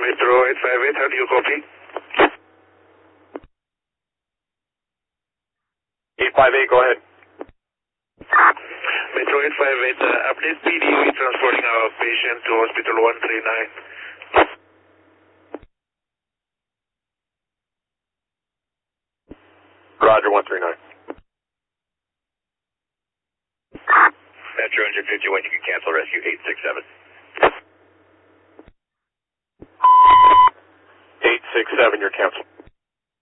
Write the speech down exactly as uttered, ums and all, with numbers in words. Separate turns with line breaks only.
Metro eight five eight, how do you copy?
eight five eight, go ahead.
Metro eight five eight, uh, update P D, we transporting our patient to hospital one three nine.
Roger, one three nine.
Metro engine fifty-one, you can cancel rescue eight six seven.
eight six seven, you're canceled.